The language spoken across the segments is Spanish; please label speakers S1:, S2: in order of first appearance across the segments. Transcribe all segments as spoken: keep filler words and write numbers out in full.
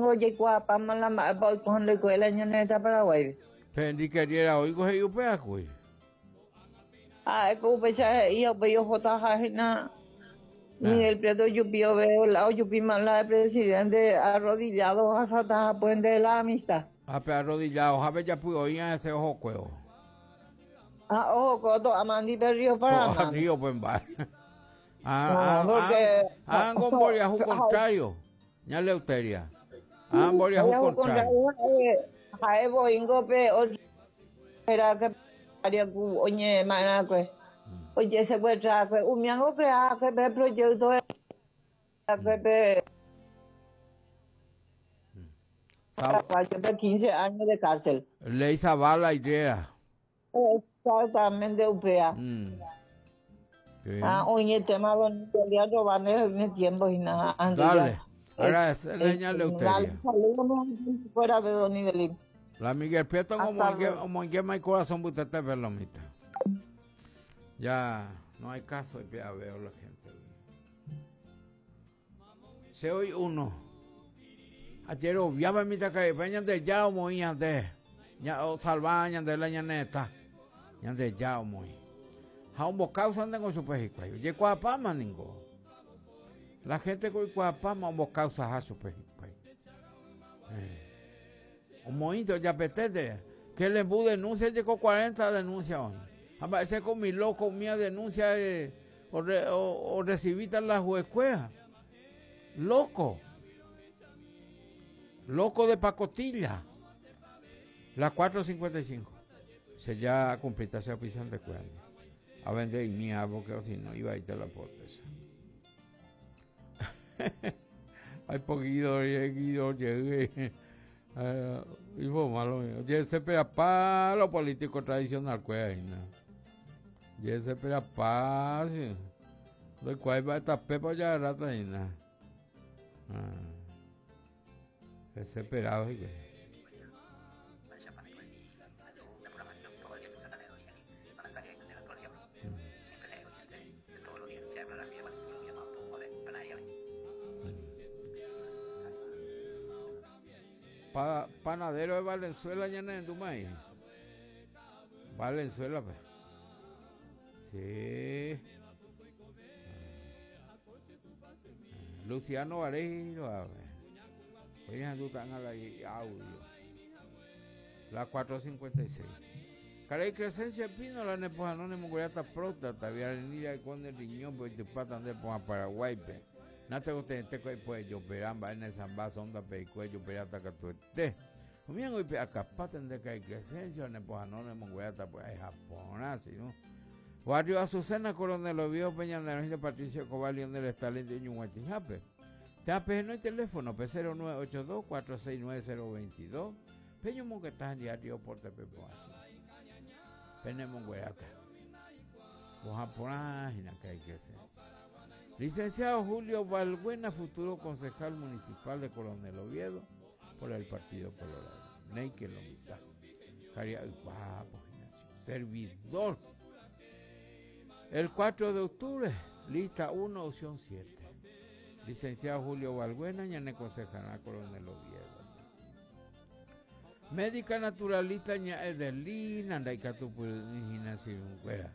S1: oye cuapa mala ma pa con le cuela ñaneta Paraguay.
S2: Pendi queriera oigo he upea kui.
S1: Ah, ko pecha iyo pe yo jota hajina. Miguel Prieto Yupio veo la Yupi la presidente arrodillado hasta ta puente de la amistad.
S2: A pe arrodillado, a ver ya puyo oía ese ojo cueo.
S1: Ah, ojo coto amandi perrio para
S2: Ah, Río pues va.
S1: Ah, porque
S2: ah, con boria ju contrario. Ya leuteria. Ah, boria ju contrario.
S1: Hai bo ingo pe o era que área ku oñe mana que. Oye se puede traer que un miango crea que ve proyecto que ve de quince años de cárcel.
S2: Ley Zavala idea.
S1: Exactamente upea.
S2: Mm.
S1: Ah, oye, tema bonito, ya robarme en tiempo y nada.
S2: Dale. Ahora es leña leuteria.
S1: Fuera de Don Idelín.
S2: La Miguel Prieto como en que my corazón usted te ve lo mitad. Ya no hay caso y ya veo la gente. Se oye uno. Ayer obviaba mi taca peña de ya o moña de ya o salvaña de la ñaneta. Ya de ya o muy. Ha un bocado andan con su pejico. Ye cuapama ningo. La gente con cuapama un bocado sa su pejico. Eh. Un moito ya petete que le bu denuncia llegó cuarenta denuncias hoy. A ese con mi loco mía denuncia eh, o, re, o, o recibí la juezcueja. Loco. Loco de pacotilla. La cuatro cincuenta y cinco. Se ya cumplita esa oficina de cuerda. A vender y mía porque si no iba a irte la pobreza. Hay poquito lleguido llegué. Y fue malo. Ya se espera para los políticos tradicionales cuerda. Ya se espera paz. Lo cual va a estar pepa ya rata y nada. Desesperado y que. Pa, panadero de Valenzuela ya en Dumay. Valenzuela, pues. Sí. Luciano Varejo, a ver. Oye, tú están al audio. La cuatro cincuenta y seis. Caray, Crescencia Pino, la Nepojanone, Mogoriata Prota, Tavia Niria con el riñón, pues te patan de Paraguay, pe. No te gusta este pues yo peramba en esa base onda pe cuello perata que tú estés. Comían hoy pe acá paten de que hay Crescencia, Nepojanone, Mogoriata, pues hay Japón, así, ¿no? Barrio Azucena, Coronel Oviedo, Peña de Patricio Cobal, León del Estalín de Ñuhuatijape. Te apejeno el teléfono, P cero nueve ocho dos cuatro seis nueve cero dos dos. Peño Monquetán, diario por Tepepo, así. Tenemos Guayata. Ojaponágina que hay que hacer. Licenciado Julio Valbuena, futuro concejal municipal de Coronel Oviedo, por el Partido Colorado. Ney que lo mitad. Caria, guapo, servidor. El cuatro de octubre, lista uno, opción siete. Licenciado Julio Valbuena, ñane concejal Coronel Oviedo. Médica naturalista ña Edelina, Ndaikatu Purigina Sirunguera.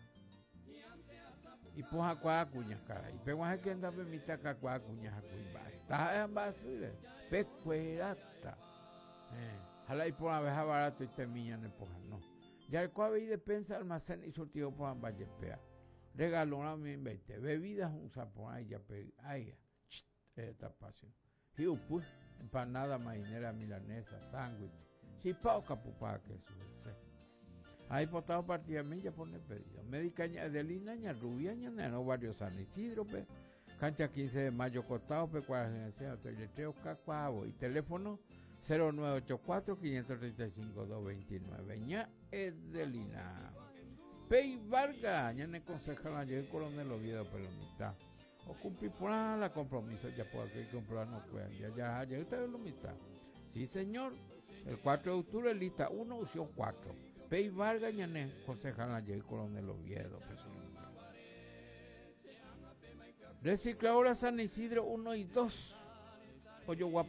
S2: Y poja cuá cuña cara. Y peguaje que anda permita cacuá cuña jacuimba. Está en basile. Pecuerata. Jala y por una vez barato y te miña en el poja. No. Ya el cuá veí despensa, almacén y surtido por ambas yepea. Regaló una mil veinte. Bebidas un sapón. Ay, ya pe. Ay, esta pasión. Y pues, empanada marinera milanesa, sándwich. Si pauca pupa que sucede. Ahí potado partida mí ya pone pedido. Médica de Lina, ña Rubia, ña no Barrio San Isidro, pe. Cancha quince de mayo costado, pe cuarenta letreo cacuavo. Y teléfono cero nueve ocho cuatro cinco tres cinco dos dos nueve. Ña Edelina. Pei Vargas, ña ne concejal ayer Coronel Oviedo Pelomita. O cumplir por la compromiso ya por aquí comprar no pueden. Ya ya ayer usted lo mitad. Sí, señor. El cuatro de octubre, lista uno, opción cuatro. Pei Vargas, ñané, concejal ayer, Coronel Oviedo. Recicladora San Isidro uno y dos. Oye, guapa.